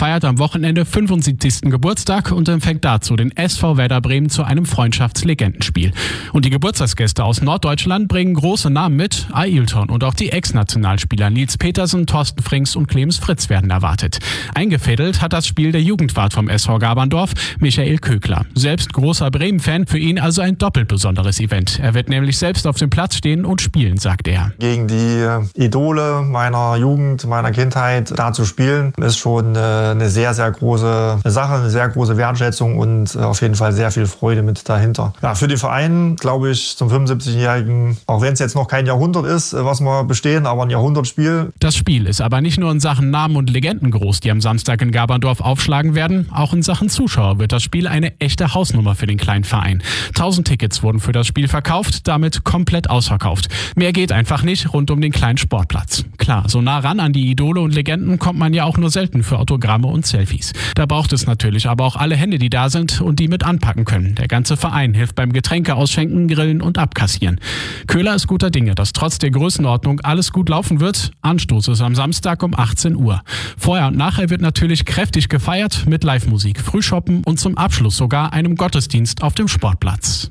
feiert am Wochenende 75. Geburtstag und empfängt dazu den SV Werder Bremen zu einem Freundschaftslegendenspiel. Und die Geburtstagsgäste aus Norddeutschland bringen große Namen mit. Ailton und auch die Ex-Nationalspieler Nils Petersen, Thorsten Frings und Clemens Fritz werden erwartet. Eingefädelt hat das Spiel der Jugendwart vom SV Gaberndorf, Michael Kögler. Selbst großer Bremen-Fan, für ihn also ein doppelt besonderes Event. Er wird nämlich selbst auf dem Platz stehen und spielen, sagt er. Gegen die Idole meiner Jugend, meiner Kindheit da zu spielen, ist schon eine sehr, sehr große Sache, eine sehr große Wertschätzung und auf jeden Fall sehr viel Freude mit dahinter. Ja, für den Verein, glaube ich, zum 75-Jährigen, auch wenn es jetzt noch kein Jahrhundert ist, was wir bestehen, aber ein Jahrhundertspiel. Das Spiel ist aber nicht nur in Sachen Namen und Legenden groß, die am Samstag in Gaberndorf aufschlagen werden. Auch in Sachen Zuschauer wird das Spiel eine echte Hausnummer für den kleinen Verein. 1000 Tickets wurden für das Spiel verkauft, damit komplett ausverkauft. Mehr geht einfach nicht rund um den kleinen Sportplatz. Klar, so nah ran an die Idole und Legenden kommt man ja auch nur selten für Autogramme und Selfies. Da braucht es natürlich aber auch alle Hände, die da sind und die mit anpacken können. Der ganze Verein hilft beim Getränke ausschenken, grillen und abkassieren. Köhler ist guter Dinge, dass trotz der Größenordnung alles gut laufen wird. Anstoß ist am Samstag um 18 Uhr. Vorher und nachher wird natürlich kräftig gefeiert mit Live-Musik, Frühshoppen und zum Abschluss sogar einem Gottesdienst auf dem Sportplatz.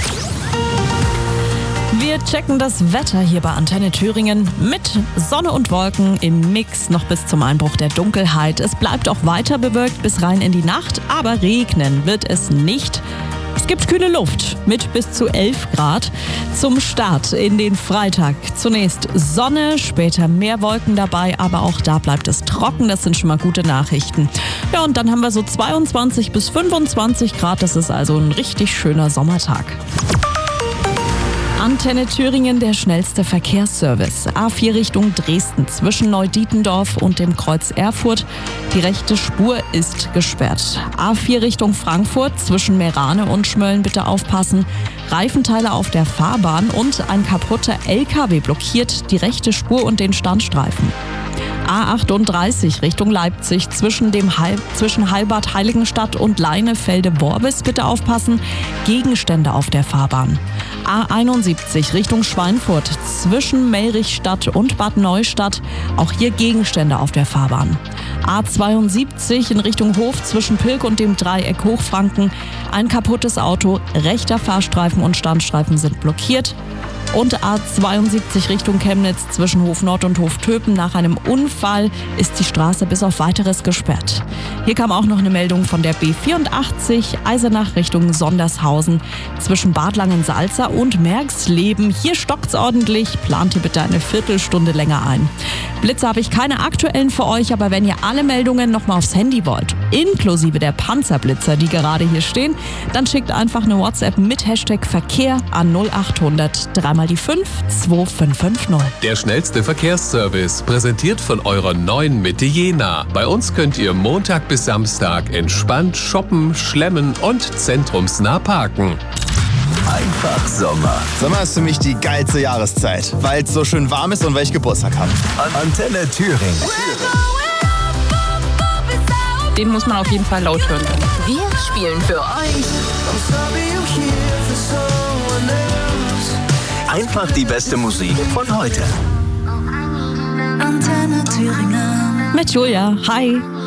Wir checken das Wetter hier bei Antenne Thüringen mit Sonne und Wolken im Mix noch bis zum Einbruch der Dunkelheit. Es bleibt auch weiter bewölkt bis rein in die Nacht, aber regnen wird es nicht. Es gibt kühle Luft mit bis zu 11 Grad. Zum Start in den Freitag zunächst Sonne, später mehr Wolken dabei, aber auch da bleibt es trocken. Das sind schon mal gute Nachrichten. Ja, und dann haben wir so 22 bis 25 Grad. Das ist also ein richtig schöner Sommertag. Antenne Thüringen, der schnellste Verkehrsservice. A4 Richtung Dresden zwischen Neudietendorf und dem Kreuz Erfurt. Die rechte Spur ist gesperrt. A4 Richtung Frankfurt zwischen Meerane und Schmölln bitte aufpassen. Reifenteile auf der Fahrbahn und ein kaputter LKW blockiert die rechte Spur und den Standstreifen. A38 Richtung Leipzig zwischen Heilbad Heiligenstadt und Leinefelde-Worbis bitte aufpassen. Gegenstände auf der Fahrbahn. A71 Richtung Schweinfurt zwischen Melrichstadt und Bad Neustadt. Auch hier Gegenstände auf der Fahrbahn. A72 in Richtung Hof zwischen Pilk und dem Dreieck Hochfranken. Ein kaputtes Auto, rechter Fahrstreifen und Standstreifen sind blockiert. Und A72 Richtung Chemnitz zwischen Hof Nord und Hof Töpen. Nach einem Unfall ist die Straße bis auf Weiteres gesperrt. Hier kam auch noch eine Meldung von der B84 Eisenach Richtung Sondershausen zwischen Bad Langensalza und Merxleben. Hier stockt's ordentlich. Plant ihr bitte eine Viertelstunde länger ein. Blitze habe ich keine aktuellen für euch, aber wenn ihr alle Meldungen nochmal aufs Handy wollt, inklusive der Panzerblitzer, die gerade hier stehen, dann schickt einfach eine WhatsApp mit Hashtag Verkehr an 0800 3 die 5 2550. Der schnellste Verkehrsservice, präsentiert von eurer neuen Mitte Jena. Bei uns könnt ihr Montag bis Samstag entspannt shoppen, schlemmen und zentrumsnah parken. Einfach Sommer. Sommer ist für mich die geilste Jahreszeit, weil es so schön warm ist und weil ich Geburtstag habe. Antenne Thüringen. Den muss man auf jeden Fall laut hören können. Wir spielen für euch Einfach die beste Musik von heute. Antenne Thüringen. Mit Julia. Hi.